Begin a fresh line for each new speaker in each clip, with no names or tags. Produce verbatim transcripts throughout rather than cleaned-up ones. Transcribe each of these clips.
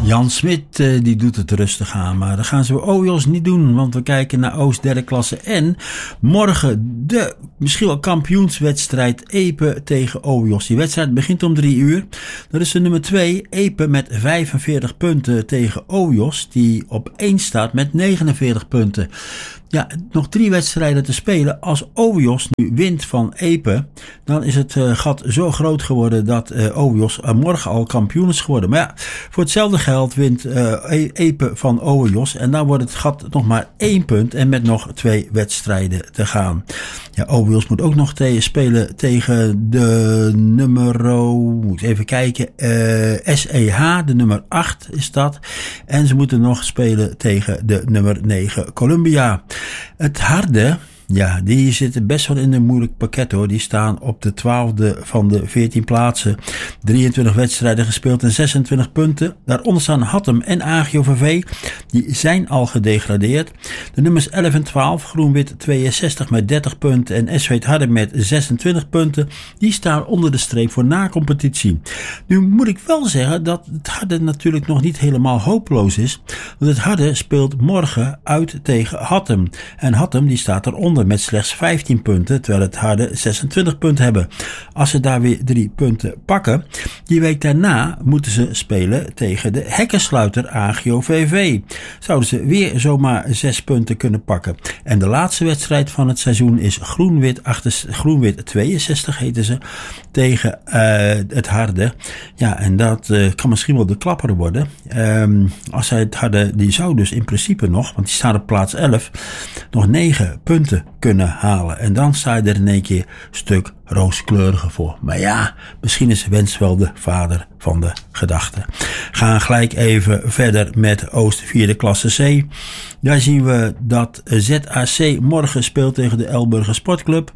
Jan Smit uh, die doet het rustig aan, maar dat gaan ze bij O J O S niet doen, want we kijken naar Oost derde klasse en morgen de misschien wel kampioenswedstrijd Epe tegen O J O S. Die wedstrijd begint om drie uur. Dat is de nummer twee, Epe met vijfenveertig punten tegen O J O S, die op één staat met negenenveertig punten. Ja, nog drie wedstrijden te spelen. Als O J O S nu wint van Epe, dan is het uh, gat zo groot geworden dat uh, O J O S uh, morgen al kampioen is geworden. Maar ja, voor hetzelfde geld wint uh, Epe van O J O S en dan wordt het gat nog maar één punt en met nog twee wedstrijden te gaan. Ja, O J O S moet ook nog te- spelen tegen de nummer, moet ik even kijken, uh, S E H, de nummer acht is dat. En ze moeten nog spelen tegen de nummer negen, Columbia. Het harde, ja, die zitten best wel in een moeilijk pakket hoor. Die staan op de twaalfde van de veertien plaatsen. drieëntwintig wedstrijden gespeeld en zesentwintig punten. Daaronder staan Hattem en A G O V V. Die zijn al gedegradeerd. De nummers elf en twaalf, Groen-Wit tweeënzestig met dertig punten en S V het Harde met zesentwintig punten. Die staan onder de streep voor na-competitie. Nu moet ik wel zeggen dat het Harde natuurlijk nog niet helemaal hopeloos is. Want het Harde speelt morgen uit tegen Hattem. En Hattem die staat eronder met slechts vijftien punten, terwijl het Harde zesentwintig punten hebben. Als ze daar weer drie punten pakken, die week daarna moeten ze spelen tegen de hekkensluiter A G O V V. Zouden ze weer zomaar zes punten kunnen pakken. En de laatste wedstrijd van het seizoen is Groen-Wit, Groen-Wit tweeënzestig heten ze, tegen uh, het Harde. Ja, en dat uh, kan misschien wel de klapper worden. Um, als zij het Harde, die zou dus in principe nog, want die staat op plaats elf, nog negen punten kunnen halen. En dan sta je er in één keer een stuk rooskleuriger voor. Maar ja, misschien is wens wel de vader van de gedachte. Gaan gelijk even verder met Oost vierde klasse C. Daar zien we dat Z A C morgen speelt tegen de Elburger Sportclub.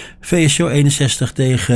V S O eenenzestig tegen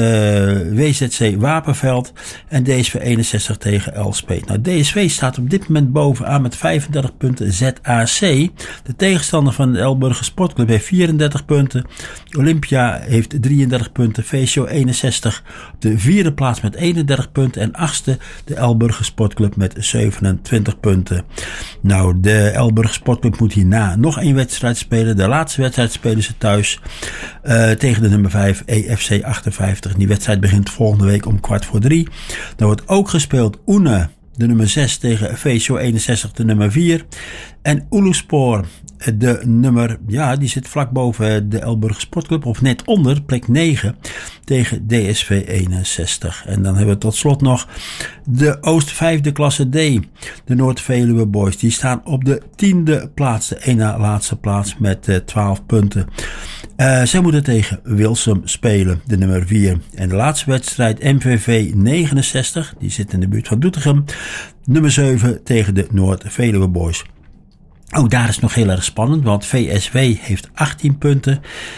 W Z C Wapenveld. En D S V eenenzestig tegen Elspet. Nou, D S V staat op dit moment bovenaan met vijfendertig punten. Z A C, de tegenstander van de Elburger Sportclub, heeft vierendertig punten. Olympia heeft drieëndertig punten. V S O eenenzestig op de vierde plaats met eenendertig punten. En achtste de Elburger Sportclub met zevenentwintig punten. Nou, de Elburger Sportclub moet hierna nog één wedstrijd spelen. De laatste wedstrijd spelen ze thuis uh, tegen de nummer vijf E F C achtenvijftig. Die wedstrijd begint volgende week om kwart voor drie. Dan wordt ook gespeeld Oene, de nummer zes, tegen V S O eenenzestig, de nummer vier. En Oeluspoor, de nummer, ja, die zit vlak boven de Elburger Sportclub, of net onder, plek negen, tegen D S V eenenzestig. En dan hebben we tot slot nog de Oost vijfde klasse D, de Noord-Veluwe Boys. Die staan op de tiende plaats, de ene laatste plaats met uh, twaalf punten. Uh, zij moeten tegen Wilsum spelen, de nummer vier. En de laatste wedstrijd M V V negenenzestig, die zit in de buurt van Doetinchem, nummer zeven tegen de Noord-Veluwe Boys. Ook daar is het nog heel erg spannend, want V S W heeft achttien punten.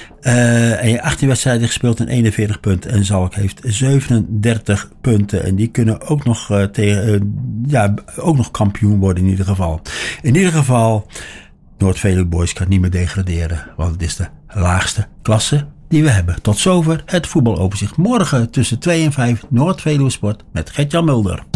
Uh, en achttien wedstrijden gespeeld en eenenveertig punten. En Zalk heeft zevenendertig punten. En die kunnen ook nog, uh, tegen, uh, ja, ook nog kampioen worden in ieder geval. In ieder geval, Noord-Veluwe Boys kan niet meer degraderen, want het is de laagste klasse die we hebben. Tot zover het voetbaloverzicht. Morgen tussen twee en vijf Noord-Veluwe Sport met Gert-Jan Mulder.